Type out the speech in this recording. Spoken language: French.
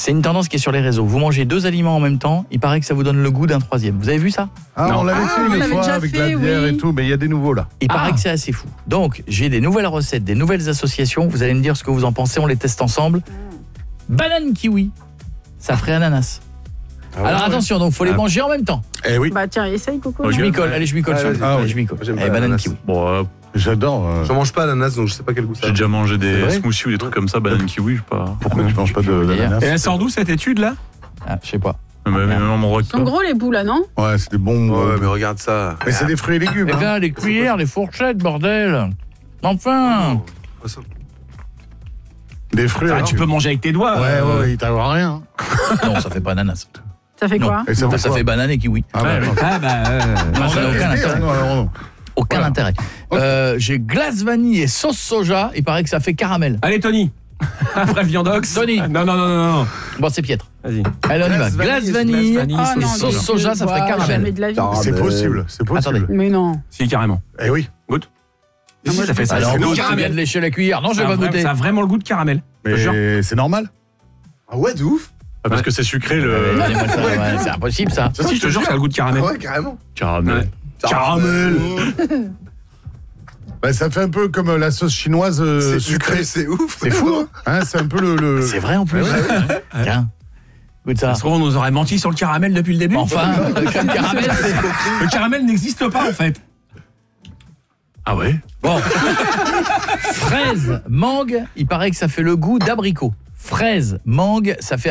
C'est une tendance qui est sur les réseaux. Vous mangez 2 aliments en même temps, il paraît que ça vous donne le goût d'un troisième. Vous avez vu ça ? On l'avait fait une fois avec la bière et tout, mais il y a des nouveaux là. Il paraît que c'est assez fou. Donc, j'ai des nouvelles recettes, des nouvelles associations. Vous allez me dire ce que vous en pensez, on les teste ensemble. Banane kiwi, ça ferait ananas. Alors attention, donc faut les manger en même temps. Eh oui. Bah tiens, essaye Coco. Je m'y colle, allez je m'y colle. Je m'y colle. Banane kiwi. Bon, j'adore. Je mange pas l'ananas, donc je sais pas quel goût ça a. j'ai déjà mangé des smoothies ou des trucs comme ça, banane kiwi, je sais pas. Pourquoi tu manges pas d'ananas? Et elle sort d'où cette étude là ? Je sais pas. Même mon Ils sont gros les bouts là, non ? Ouais, c'est des bons. Ouais, mais regarde ça. Mais c'est des fruits et légumes. Les gars, les cuillères, les fourchettes, bordel. Enfin. Des fruits. Tu peux manger avec tes doigts. Ouais, il t'arrive rien. Non, ça fait pas ananas. Ça fait quoi ? Et Ça fait banane et kiwi. Ah bah, Non, ça n'a aucun intérêt. non. Aucun intérêt. J'ai glace vanille et sauce soja. Il paraît que ça fait caramel. Allez Tony. Après Viandox. Tony. Non. Bon, c'est piètre. Vas-y. Allez, on y va. Glace vanille, sauce soja, ça ferait caramel. Jamais de la vie. C'est possible, c'est possible. Attendez. Mais non. Si, carrément. Eh oui. Goûte. moi, ça fait ça. Alors, C'est le goûte, tu caramel. viens de lécher la cuillère. Non, je vais pas goûter. Ça a vraiment le goût de caramel. Mais c'est normal. Ah ouais, de ouf. Parce que c'est sucré le C'est impossible ça. Si, je te jure, ça a le goût de caramel. Ouais, carrément. caramel. Caramel. Bah, ça fait un peu comme la sauce chinoise sucrée. C'est ouf. C'est fou, hein. C'est un peu le... C'est vrai en plus. Tiens, goûte ça. Ça se trouve, on nous aurait menti sur le caramel depuis le début. Enfin, le crème caramel, c'est... Le caramel n'existe pas en fait. Ah ouais. Bon. Fraise, mangue, il paraît que ça fait le goût d'abricot. Fraise, mangue, ça fait